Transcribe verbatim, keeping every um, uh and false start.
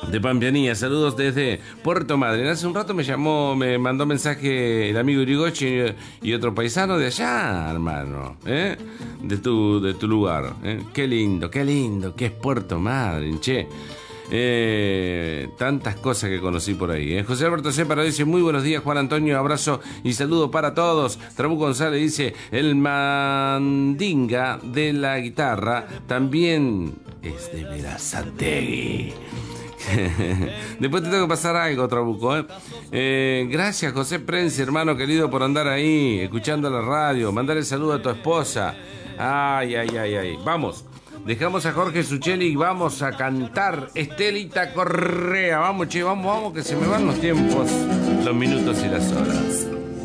de Pampianía, saludos desde Puerto Madryn. Hace un rato me llamó, me mandó mensaje el amigo Irigoyen y otro paisano de allá, hermano, ¿eh? de tu de tu lugar. ¿eh? Qué lindo, qué lindo, que es Puerto Madryn, che. Eh, tantas cosas que conocí por ahí. ¿eh? José Alberto Ceparo dice: muy buenos días, Juan Antonio, abrazo y saludo para todos. Trabuco González dice: el mandinga de la guitarra también es de Berazategui. Después te tengo que pasar algo, Trabuco, ¿eh? Eh, gracias, José Prense, hermano querido, por andar ahí, escuchando la radio. Mandar el saludo a tu esposa. Ay, ay, ay, ay. Vamos. Dejamos a Jorge Sucheli y vamos a cantar Estelita Correa. Vamos, che, vamos, vamos, que se me van los tiempos, los minutos y las horas.